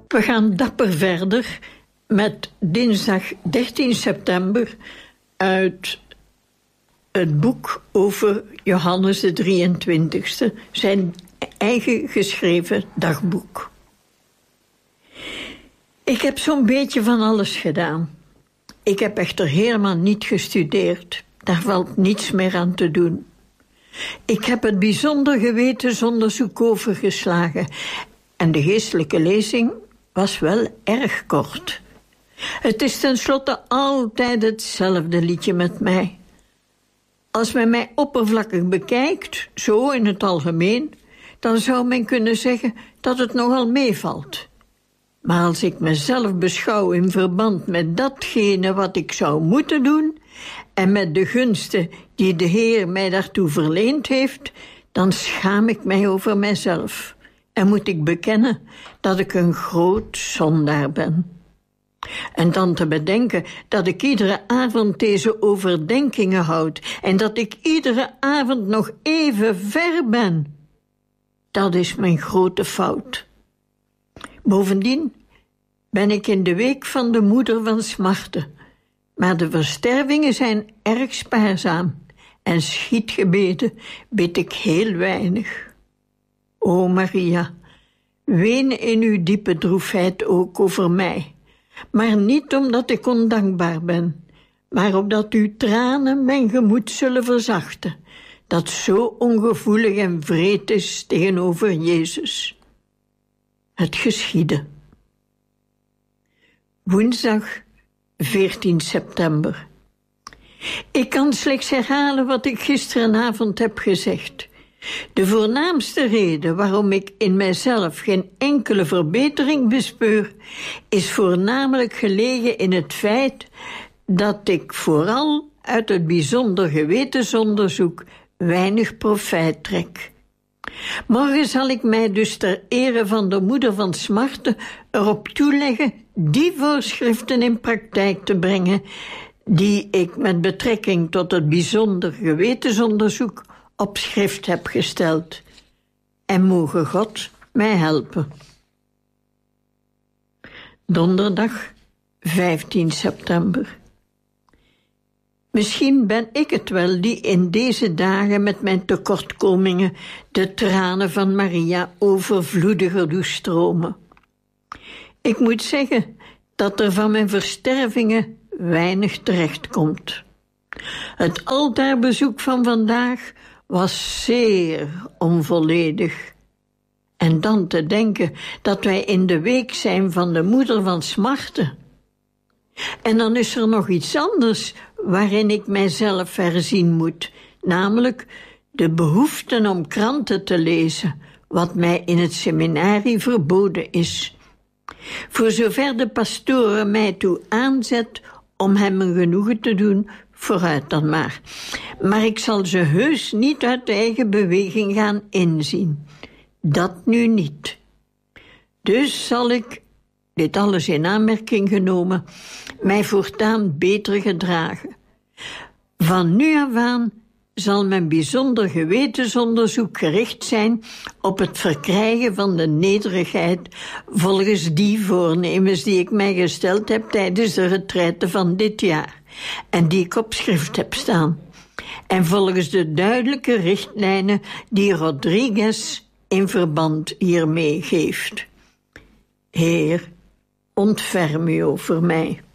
We gaan dapper verder met dinsdag 13 september uit het boek over Johannes de 23e, zijn eigen geschreven dagboek. Ik heb zo'n beetje van alles gedaan. Ik heb echter helemaal niet gestudeerd. Daar valt niets meer aan te doen. Ik heb het bijzonder gewetensonderzoek overgeslagen en de geestelijke lezing was wel erg kort. Het is tenslotte altijd hetzelfde liedje met mij. Als men mij oppervlakkig bekijkt, zo in het algemeen, dan zou men kunnen zeggen dat het nogal meevalt. Maar als ik mezelf beschouw in verband met datgene wat ik zou moeten doen en met de gunsten die de Heer mij daartoe verleend heeft, dan schaam ik mij over mijzelf en moet ik bekennen dat ik een groot zondaar ben. En dan te bedenken dat ik iedere avond deze overdenkingen houd en dat ik iedere avond nog even ver ben, dat is mijn grote fout. Bovendien ben ik in de week van de moeder van smarten, maar de verstervingen zijn erg spaarzaam en schietgebeden bid ik heel weinig. O Maria, ween in uw diepe droefheid ook over mij, maar niet omdat ik ondankbaar ben, maar opdat uw tranen mijn gemoed zullen verzachten, dat zo ongevoelig en wreed is tegenover Jezus. Het geschiedde. Woensdag 14 september. Ik kan slechts herhalen wat ik gisterenavond heb gezegd. De voornaamste reden waarom ik in mijzelf geen enkele verbetering bespeur, is voornamelijk gelegen in het feit dat ik vooral uit het bijzonder gewetensonderzoek weinig profijt trek. Morgen zal ik mij dus ter ere van de moeder van smarten erop toeleggen die voorschriften in praktijk te brengen die ik met betrekking tot het bijzonder gewetensonderzoek op schrift heb gesteld. En moge God mij helpen. Donderdag 15 september. Misschien ben ik het wel die in deze dagen met mijn tekortkomingen de tranen van Maria overvloediger doet stromen. Ik moet zeggen dat er van mijn verstervingen weinig terechtkomt. Het altaarbezoek van vandaag was zeer onvolledig. En dan te denken dat wij in de week zijn van de moeder van smarten. En dan is er nog iets anders waarin ik mijzelf herzien moet, namelijk de behoefte om kranten te lezen, wat mij in het seminarie verboden is. Voor zover de pastoor mij toe aanzet om hem een genoegen te doen, vooruit dan maar. Maar ik zal ze heus niet uit eigen beweging gaan inzien. Dat nu niet. Dus zal ik, dit alles in aanmerking genomen, mij voortaan beter gedragen. Van nu af aan zal mijn bijzonder gewetensonderzoek gericht zijn op het verkrijgen van de nederigheid volgens die voornemens die ik mij gesteld heb tijdens de retraite van dit jaar en die ik op schrift heb staan, en volgens de duidelijke richtlijnen die Rodriguez in verband hiermee geeft. Heer, ontferm u over mij.